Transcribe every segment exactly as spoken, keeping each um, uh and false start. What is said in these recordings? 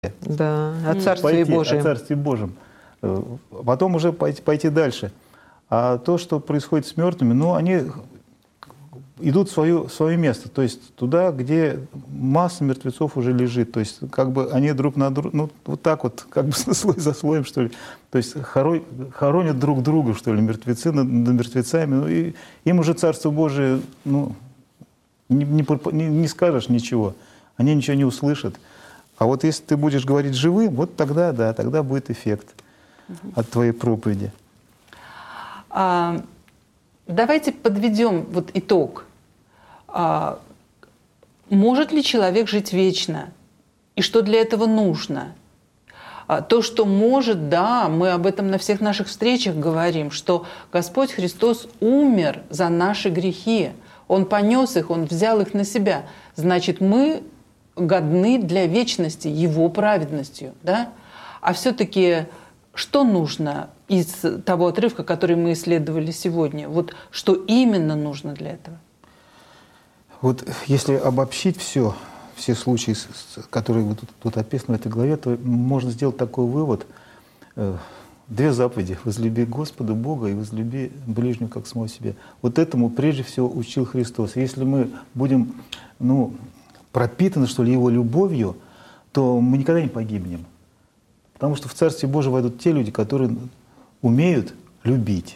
Да, о Царстве пойти, Божьем. О Царстве Божьем. Потом уже пойти, пойти дальше. А то, что происходит с мертвыми, ну, они идут в свое, в свое место, то есть туда, где масса мертвецов уже лежит. То есть как бы они друг на друга, ну, вот так вот, как бы слой за слоем, что ли. То есть хоро, хоронят друг друга, что ли, мертвецы над, над мертвецами. Ну, и им уже Царство Божие, ну, не, не, не скажешь ничего, они ничего не услышат. А вот если ты будешь говорить живым, вот тогда, да, тогда будет эффект от твоей проповеди. А, давайте подведем вот итог. А, может ли человек жить вечно? И что для этого нужно? А, то, что может, да, мы об этом на всех наших встречах говорим, что Господь Христос умер за наши грехи. Он понес их, Он взял их на себя. Значит, мы годны для вечности Его праведностью. Да? А все-таки что нужно из того отрывка, который мы исследовали сегодня? Вот что именно нужно для этого? Вот если обобщить все, все случаи, которые тут, тут описаны в этой главе, то можно сделать такой вывод. Две заповеди – возлюби Господа Бога и возлюби ближнего как самого себя. Вот этому прежде всего учил Христос. Если мы будем, ну, пропитаны, что ли, Его любовью, то мы никогда не погибнем. Потому что в Царстве Божьем войдут те люди, которые умеют любить.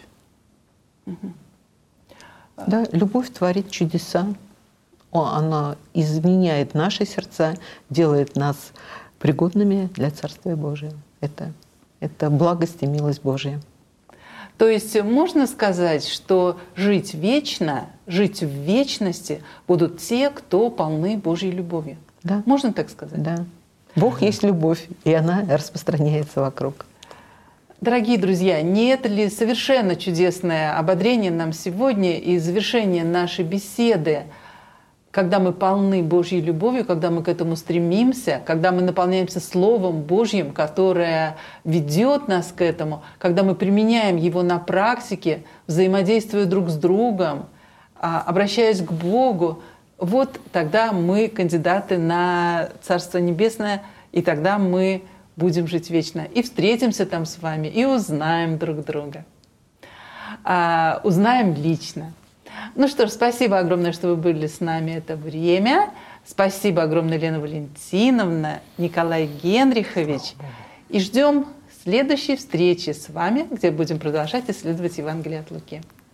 Да, любовь творит чудеса. О, она изменяет наши сердца, делает нас пригодными для Царствия Божия. Это, это благость и милость Божия. То есть можно сказать, что жить вечно, жить в вечности будут те, кто полны Божьей любовью. Да. Можно так сказать? Да. Бог есть любовь, и она распространяется вокруг. Дорогие друзья, не это ли совершенно чудесное ободрение нам сегодня и завершение нашей беседы, когда мы полны Божьей любовью, когда мы к этому стремимся, когда мы наполняемся Словом Божьим, которое ведет нас к этому, когда мы применяем его на практике, взаимодействуя друг с другом, обращаясь к Богу, вот тогда мы кандидаты на Царство Небесное, и тогда мы будем жить вечно. И встретимся там с вами, и узнаем друг друга. А, узнаем лично. Ну что ж, спасибо огромное, что вы были с нами это время. Спасибо огромное, Лена Валентиновна, Николай Генрихович. И ждем следующей встречи с вами, где будем продолжать исследовать Евангелие от Луки.